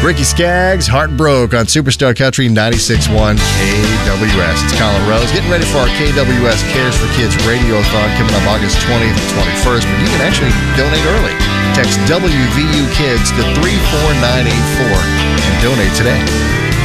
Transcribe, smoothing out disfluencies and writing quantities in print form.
Ricky Skaggs, Heart Broke on Superstar Country 96.1 KWS. It's Colin Rose getting ready for our KWS Cares for Kids Radiothon coming up August 20th and 21st, but you can actually donate early. Text WVU Kids to 34984 and donate today.